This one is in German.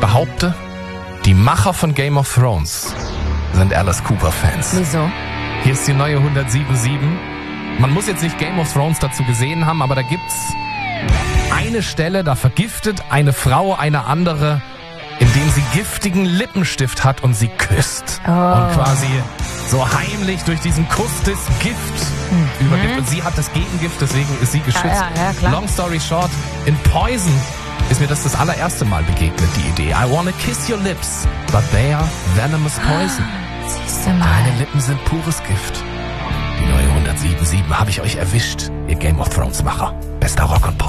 behaupte, die Macher von Game of Thrones sind Alice Cooper-Fans. Wieso? Hier ist die neue 107.7. Man muss jetzt nicht Game of Thrones dazu gesehen haben, aber da gibt's eine Stelle, da vergiftet eine Frau eine andere, indem sie giftigen Lippenstift hat und sie küsst. Und quasi so heimlich durch diesen Kuss das Gift übergibt. Und sie hat das Gegengift, deswegen ist sie geschützt. Ja, klar. Long story short, in Poison ist mir das allererste Mal begegnet, die Idee. I wanna kiss your lips, but they are venomous poison. Siehst du mal. Meine Lippen sind pures Gift. Die neue 107.7 habe ich euch erwischt, ihr Game of Thrones Macher. Bester Rock und Pop.